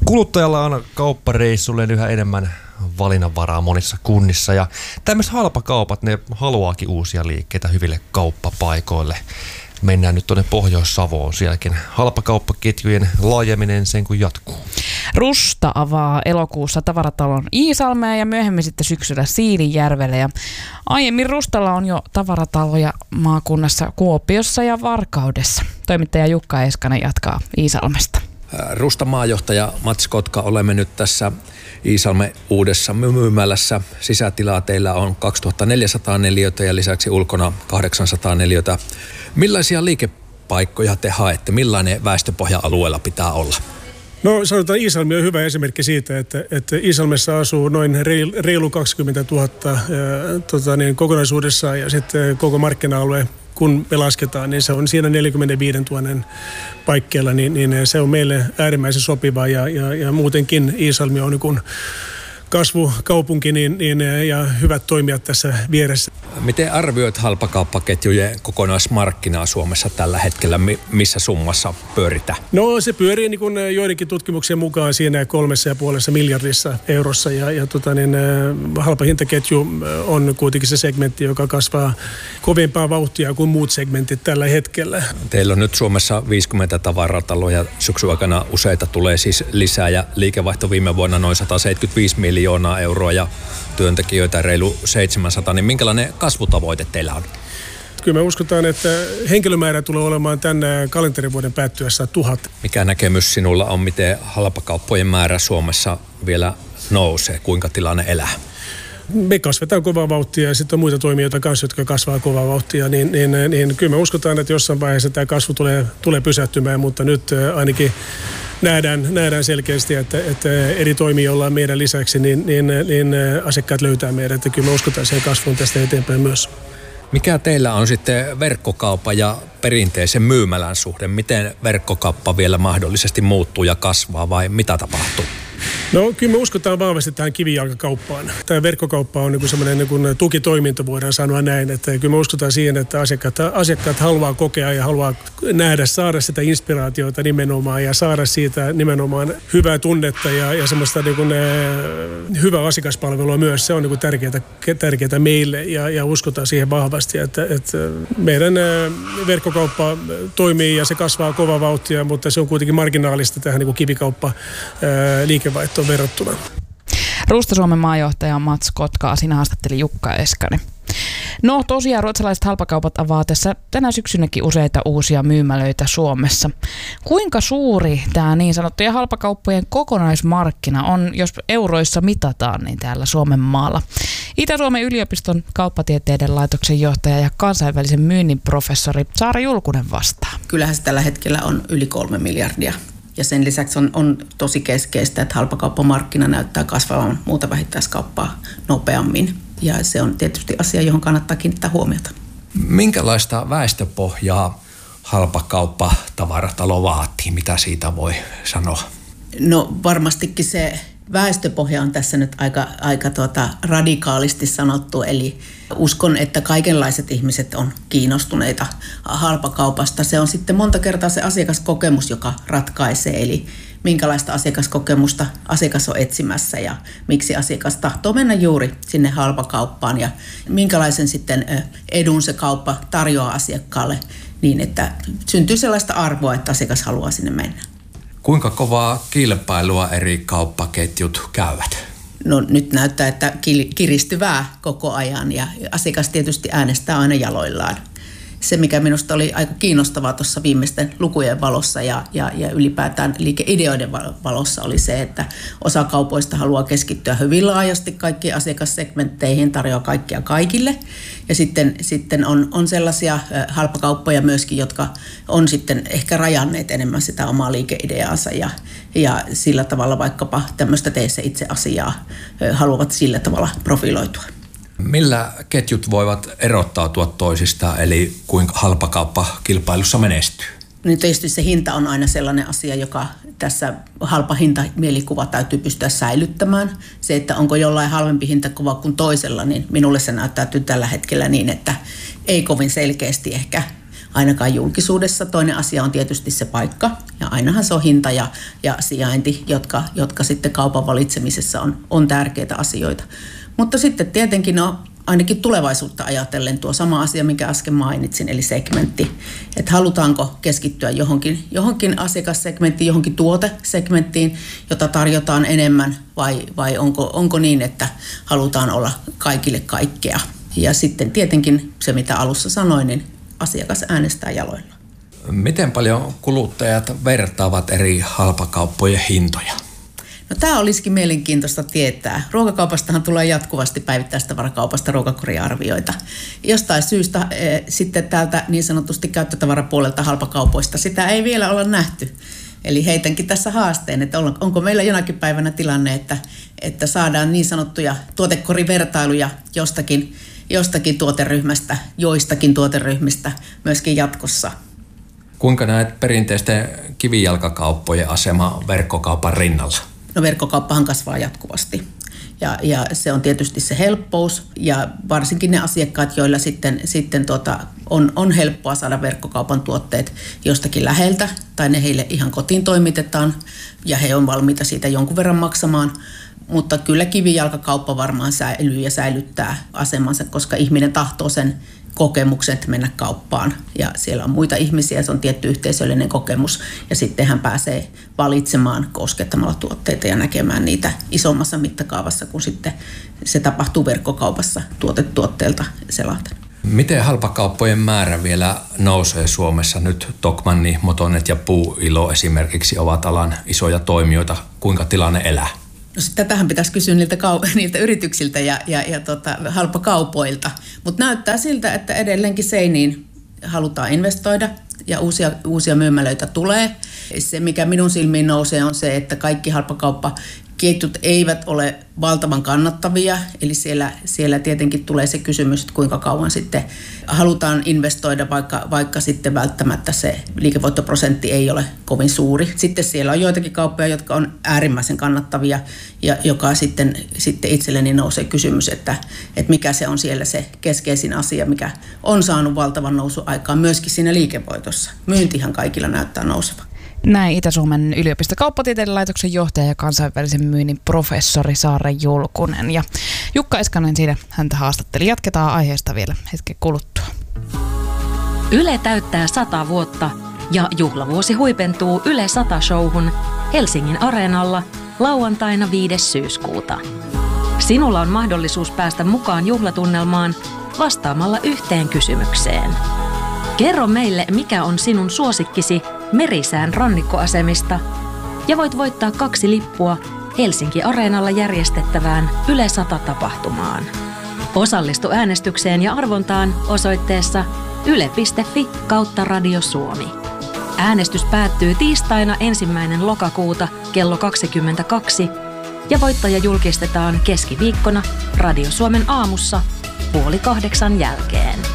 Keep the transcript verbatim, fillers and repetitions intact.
Kuluttajalla on kauppareissulleen yhä enemmän valinnanvaraa monissa kunnissa ja tämmöiset halpakaupat, ne haluaakin uusia liikkeitä hyville kauppapaikoille. Mennään nyt tuonne Pohjois-Savoon, sielläkin halpakauppaketjujen laajeminen sen kun jatkuu. Rusta avaa elokuussa tavaratalon Iisalmea ja myöhemmin sitten syksyllä Siilinjärvelle. Ja aiemmin Rustalla on jo tavarataloja maakunnassa Kuopiossa ja Varkaudessa. Toimittaja Jukka Eskanen jatkaa Iisalmesta. Rusta maajohtaja Mats Kotka, olemme nyt tässä Iisalmen uudessa myymälässä. Sisätilaa teillä on kaksituhattaneljäsataa neliötä ja lisäksi ulkona kahdeksansataa neliötä. Millaisia liikepaikkoja te haette? Millainen väestöpohja alueella pitää olla? No sanotaan, Iisalmi on hyvä esimerkki siitä, että, että Iisalmessa asuu noin reilu kaksikymmentätuhatta äh, tota niin, kokonaisuudessaan ja sitten koko markkina-alue, kun me lasketaan, niin se on siinä neljäkymmentäviisituhatta paikkeilla, niin, niin se on meille äärimmäisen sopiva ja, ja, ja muutenkin Iisalmi on niin kuin kasvukaupunki niin, niin, ja hyvät toimijat tässä vieressä. Miten arvioit halpakauppaketjujen kokonaismarkkinaa Suomessa tällä hetkellä? Missä summassa pyöritään? No se pyörii niin kuin joidenkin tutkimuksien mukaan siinä kolmessa ja puolessa miljardissa eurossa. Ja, ja tota, niin, halpahintaketju on kuitenkin se segmentti, joka kasvaa kovempaa vauhtia kuin muut segmentit tällä hetkellä. Teillä on nyt Suomessa viisikymmentä tavarataloja. Syksyn aikana useita tulee siis lisää ja liikevaihto viime vuonna noin sata seitsemänkymmentäviisi miljoonaa euroa ja työntekijöitä reilu seitsemänsataa, niin minkälainen kasvutavoite teillä on? Kyllä me uskotaan, että henkilömäärä tulee olemaan tämän kalenterivuoden päättyessä tuhat. Mikä näkemys sinulla on, miten halpakauppojen määrä Suomessa vielä nousee? Kuinka tilanne elää? Me kasvetaan kovaa vauhtia ja sitten on muita toimijoita kanssa, jotka kasvaa kovaa vauhtia, niin, niin, niin kyllä me uskotaan, että jossain vaiheessa tämä kasvu tulee, tulee pysähtymään, mutta nyt ainakin nähdään, nähdään selkeästi, että, että eri toimijoilla meidän lisäksi, niin, niin, niin asiakkaat löytää meidät, että kyllä me uskotaan siihen kasvuun tästä eteenpäin myös. Mikä teillä on sitten verkkokauppa ja perinteisen myymälän suhde? Miten verkkokauppa vielä mahdollisesti muuttuu ja kasvaa vai mitä tapahtuu? No kyllä me uskotaan vahvasti tähän kivijalkakauppaan. Tämä verkkokauppa on niin semmoinen niin tukitoiminta, voidaan sanoa näin. Että kyllä me uskotaan siihen, että asiakkaat, asiakkaat haluaa kokea ja haluaa nähdä, saada sitä inspiraatiota nimenomaan ja saada siitä nimenomaan hyvää tunnetta ja, ja semmoista niin kuin, äh, hyvää asiakaspalvelua myös. Se on niin kuin tärkeää, tärkeää meille ja, ja uskotaan siihen vahvasti, että, että meidän äh, verkkokauppa toimii ja se kasvaa kovaa vauhtia, mutta se on kuitenkin marginaalista tähän niin kuin kivikauppa äh, liikevaihtoon verrattuna. Rusta-Suomen maajohtaja Mats Kotka, sinä haastatteli Jukka Eskanen. No tosiaan ruotsalaiset halpakaupat avaa tässä tänä syksynäkin useita uusia myymälöitä Suomessa. Kuinka suuri tämä niin sanottujen halpakauppojen kokonaismarkkina on, jos euroissa mitataan, niin täällä Suomen maalla? Itä-Suomen yliopiston kauppatieteiden laitoksen johtaja ja kansainvälisen myynnin professori Saara Julkunen vastaa. Kyllähän se tällä hetkellä on yli kolme miljardia. Ja sen lisäksi on, on tosi keskeistä, että halpakauppamarkkina näyttää kasvavan muuta vähittäiskauppaa nopeammin. Ja se on tietysti asia, johon kannattaa kiinnittää huomiota. Minkälaista väestöpohjaa halpakauppa tavaratalo vaatii? Mitä siitä voi sanoa? No varmastikin se väestöpohja on tässä nyt aika, aika tuota radikaalisti sanottu. Eli uskon, että kaikenlaiset ihmiset on kiinnostuneita halpakaupasta. Se on sitten monta kertaa se asiakaskokemus, joka ratkaisee. Eli minkälaista asiakaskokemusta asiakas on etsimässä ja miksi asiakas tahtoo mennä juuri sinne halpakauppaan ja minkälaisen sitten edun se kauppa tarjoaa asiakkaalle niin, että syntyy sellaista arvoa, että asiakas haluaa sinne mennä. Kuinka kovaa kilpailua eri kauppaketjut käyvät? No nyt näyttää, että kiristyvää koko ajan ja asiakas tietysti äänestää aina jaloillaan. Se, mikä minusta oli aika kiinnostavaa tuossa viimeisten lukujen valossa ja, ja, ja ylipäätään liikeideoiden valossa oli se, että osa kaupoista haluaa keskittyä hyvin laajasti kaikkiin asiakassegmentteihin, tarjoaa kaikkia kaikille. Ja sitten, sitten on, on sellaisia halpakauppoja myöskin, jotka on sitten ehkä rajanneet enemmän sitä omaa liikeideaansa ja, ja sillä tavalla vaikkapa tämmöistä tee se itse asiaa haluavat sillä tavalla profiloitua. Millä ketjut voivat erottautua toisistaan, eli kuinka halpakauppa kilpailussa menestyy? Niin tietysti se hinta on aina sellainen asia, joka tässä halpa hintamielikuva täytyy pystyä säilyttämään. Se, että onko jollain halvempi hintakuva kuin toisella, niin minulle se näyttäytyy tällä hetkellä niin, että ei kovin selkeästi ehkä ainakaan julkisuudessa. Toinen asia on tietysti se paikka ja ainahan se on hinta ja, ja sijainti, jotka, jotka sitten kaupan valitsemisessa on, on tärkeitä asioita. Mutta sitten tietenkin no, ainakin tulevaisuutta ajatellen tuo sama asia, minkä äsken mainitsin, eli segmentti. Että halutaanko keskittyä johonkin, johonkin asiakassegmenttiin, johonkin tuotesegmenttiin, jota tarjotaan enemmän, vai, vai onko, onko niin, että halutaan olla kaikille kaikkea. Ja sitten tietenkin se, mitä alussa sanoin, niin asiakas äänestää jaloilla. Miten paljon kuluttajat vertaavat eri halpakauppojen hintoja? No tämä olisikin mielenkiintoista tietää. Ruokakaupastahan tulee jatkuvasti päivittäistavarakaupasta ruokakoriarvioita. Jostain syystä e, sitten täältä niin sanotusti käyttötavarapuolelta halpakaupoista sitä ei vielä olla nähty. Eli heitänkin tässä haasteen, että onko meillä jonakin päivänä tilanne, että, että saadaan niin sanottuja tuotekorivertailuja jostakin, jostakin tuoteryhmästä, joistakin tuoteryhmistä myöskin jatkossa. Kuinka näet perinteisten kivijalkakauppojen asema verkkokaupan rinnalla? No verkkokauppahan kasvaa jatkuvasti ja, ja se on tietysti se helppous ja varsinkin ne asiakkaat, joilla sitten, sitten tuota, on, on helppoa saada verkkokaupan tuotteet jostakin läheltä tai ne heille ihan kotiin toimitetaan ja he on valmiita siitä jonkun verran maksamaan. Mutta kyllä kivijalkakauppa varmaan säilyy ja säilyttää asemansa, koska ihminen tahtoo sen kokemukset mennä kauppaan ja siellä on muita ihmisiä, se on tietty yhteisöllinen kokemus ja sitten hän pääsee valitsemaan koskettamalla tuotteita ja näkemään niitä isommassa mittakaavassa, kun sitten se tapahtuu verkkokaupassa tuotetuotteelta selaten. Miten halpakauppojen määrä vielä nousee Suomessa? Nyt Tokmanni, Motonet ja Puuilo esimerkiksi ovat alan isoja toimijoita. Kuinka tilanne elää? No tätähän pitäisi kysyä niiltä, kau- niiltä yrityksiltä ja, ja, ja tota, halpakaupoilta, mutta näyttää siltä, että edelleenkin seiniin halutaan investoida ja uusia, uusia myymälöitä tulee. Se, mikä minun silmiin nousee, on se, että kaikki halpakauppaketjut eivät ole valtavan kannattavia, eli siellä, siellä tietenkin tulee se kysymys, että kuinka kauan sitten halutaan investoida, vaikka, vaikka sitten välttämättä se liikevoittoprosentti ei ole kovin suuri. Sitten siellä on joitakin kauppoja, jotka on äärimmäisen kannattavia, ja joka sitten, sitten itselleni nousee kysymys, että, että mikä se on siellä se keskeisin asia, mikä on saanut valtavan nousun aikaan myöskin siinä liikevoitossa. Myyntihan kaikilla näyttää nouseva. Näin Itä-Suomen yliopiston kauppatieteiden laitoksen johtaja ja kansainvälisen myynnin professori Saara Julkunen. Ja Jukka Eskanen siinä häntä haastatteli. Jatketaan aiheesta vielä hetken kuluttua. Yle täyttää sata vuotta ja juhlavuosi huipentuu Yle sata-showhun Helsingin Areenalla lauantaina viides syyskuuta. Sinulla on mahdollisuus päästä mukaan juhlatunnelmaan vastaamalla yhteen kysymykseen. Kerro meille, mikä on sinun suosikkisi Merisään rannikkoasemista ja voit voittaa kaksi lippua Helsinki Areenalla järjestettävään Yle sata-tapahtumaan. Osallistu äänestykseen ja arvontaan osoitteessa yle piste fi kautta Radio Suomi. Äänestys päättyy tiistaina ensimmäinen lokakuuta kello kaksikymmentäkaksi ja voittaja julkistetaan keskiviikkona Radio Suomen aamussa puoli kahdeksan jälkeen.